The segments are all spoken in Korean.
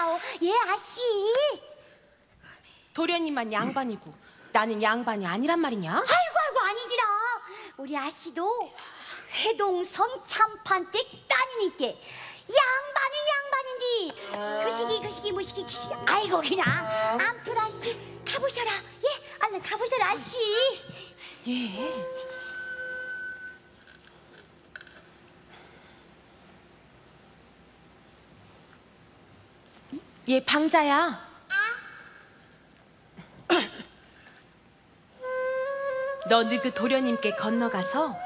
아니라오. 예, 아씨. 도련님만 양반이고 나는 양반이 아니란 말이냐? 아이고 아니지라. 우리 아씨도 회동섬 참판 때 따님께 양반인디. 그 시기 무시기 기시. 아이고 그냥 암튼 아씨 가보셔라. 예, 얼른 가보셔라 아씨. 예. 얘 방자야. 너 너그 도련님께 건너가서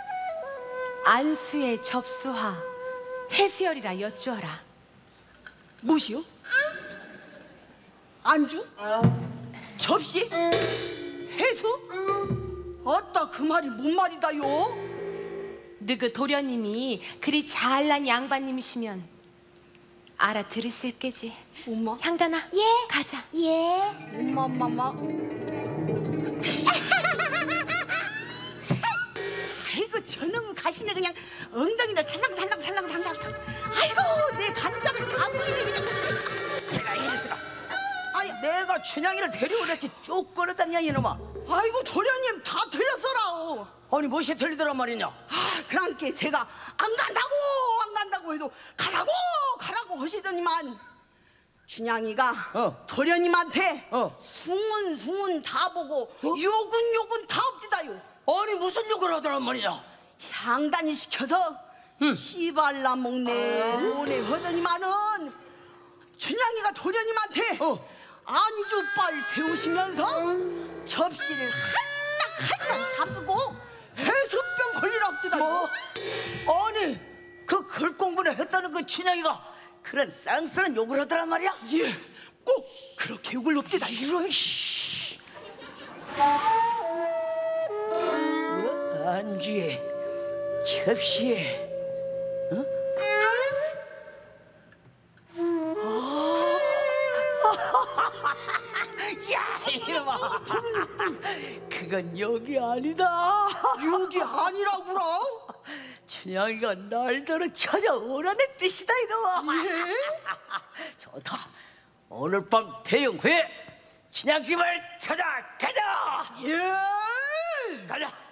안수에 접수하 해수열이라 여쭈어라. 무엇이요? 안주? 접시? 해수? 아따 그 말이 뭔 말이다요? 너그 도련님이 그리 잘난 양반님이시면 알아들으실 게지. 엄마? 향단아, 예. 가자. 예. 엄마. 아이고 저놈 가시네 그냥 엉덩이를 살랑살랑. 아이고 내 간장을 다 먹이네 그냥. 내가 이랬으라. 내가 춘향이를 데려오랬지 쭉 끌어다니냐 이놈아. 아이고 도련님 다 틀렸어라. 아니 무엇이 틀리더란 말이냐. 그러니까 제가 안 간다고 해도 가라고 하시더니만 춘향이가 도련님한테 숭은 다 보고 욕은 다 없디다요. 아니 무슨 욕을 하더란 말이냐. 향단이 시켜서 씨발라 먹네 뭐네 하더니만은 춘향이가 도련님한테 안주빨 세우시면서 접시를 할딱 잡수고 해수병 걸리라고 뜨다요. 뭐? 아니 그 글공부를 했다는 그 춘향이가 그런 쌍쌍한 욕을 하더란 말이야. 예, 꼭 그렇게 욕을 없디다. 이런 뭐? 안주에 접시에 야 이놈아, 그건 욕이 아니다. 욕이 아니라구라. 춘향이가 날더러 찾아오라는 뜻이다 이놈아. 예? 좋다. 오늘 밤 대영회 춘향집을 찾아가자. 예. 가자.